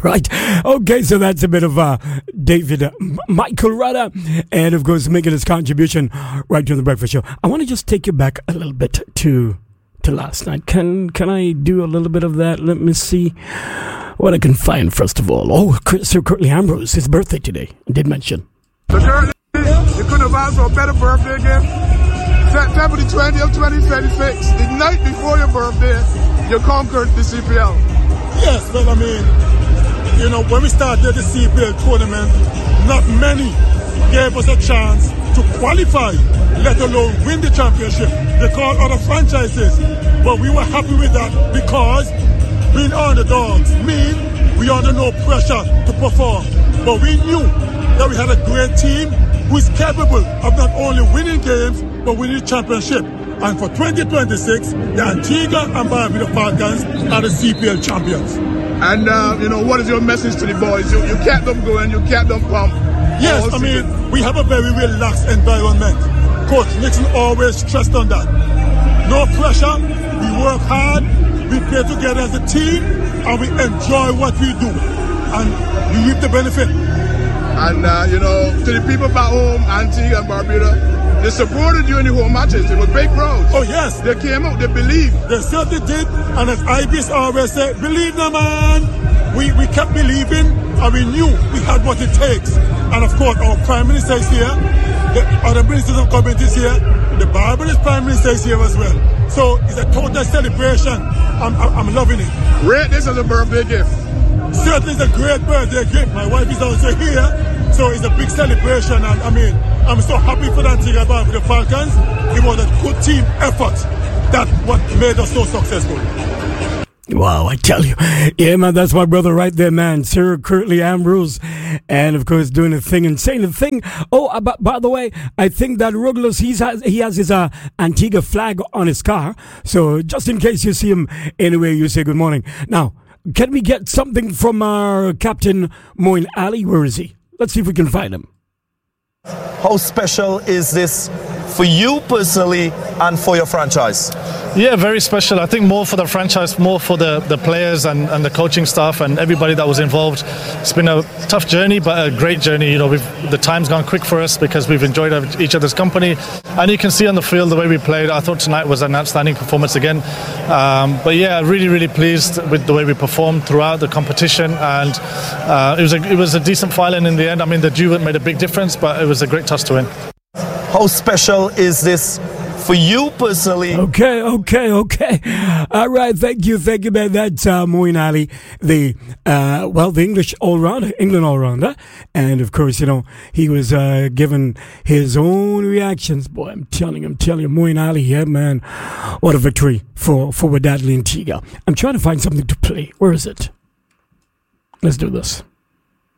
right. Okay, so that's a bit of David Michael Rudder, and of course making his contribution right to the breakfast show. I want to just take you back a little bit to last night. Can I do a little bit of that? Let me see what I can find first of all. Oh, Sir Curtly Ambrose, his birthday today. I did mention. So Curtly, you couldn't have asked for a better birthday gift. September the 20th, 2026, the night before your birthday, you conquered the CPL. Yes, but I mean, you know, when we started the CPL tournament, not many gave us a chance to qualify, let alone win the championship. They called other franchises, but we were happy with that because being underdogs mean we are under no pressure to perform. But we knew that we had a great team who is capable of not only winning games, but winning the championship. And for 2026, the Antigua and Barbuda Falcons are the CPL champions. And, you know, what is your message to the boys? You kept them going, you kept them pumped. Yes, I mean, we have a very relaxed environment. Coach Nixon always stressed on that. No pressure, we work hard, we play together as a team, and we enjoy what we do. And we reap the benefit. And, you know, to the people back home, Antigua and Barbuda, they supported you in the home matches. It was big crowds. Oh, yes. They came out, they believed. They certainly did. And as Ibis always said, believe them, man. We kept believing, and we knew we had what it takes. And of course, our Prime Minister is here. The other ministers of government is here. The Barbados Prime Minister is here as well. So it's a total celebration. I'm loving it. Rate this as a birthday gift. Certainly it's a great birthday gift. My wife is also here. So it's a big celebration. And I mean, I'm so happy for that thing about the Falcons. It was a good team effort. That's what made us so successful. Wow, I tell you. Yeah, man, that's my brother right there, man. Sir Curtly Ambrose. And, of course, doing the thing and saying the thing. Oh, by the way, I think that Ruggles, he has his Antigua flag on his car. So just in case you see him anywhere, you say good morning. Now, can we get something from our Captain Moeen Ali? Where is he? Let's see if we can find him. How special is this for you personally and for your franchise? Yeah, very special. I think more for the franchise, more for the players and the coaching staff and everybody that was involved. It's been a tough journey, but a great journey. You know, the time's gone quick for us because we've enjoyed each other's company. And you can see on the field the way we played. I thought tonight was an outstanding performance again. But yeah, really, really pleased with the way we performed throughout the competition. And it was a decent final in the end. I mean, the dew made a big difference, but it was a great toss to win. How special is this for you personally? Okay. All right, thank you, man. That's Moeen Ali, the English all-rounder, England all-rounder. And, of course, you know, he was given his own reactions. Boy, I'm telling you, Moeen Ali, yeah, man. What a victory for Wadadli Antigua. I'm trying to find something to play. Where is it? Let's do this.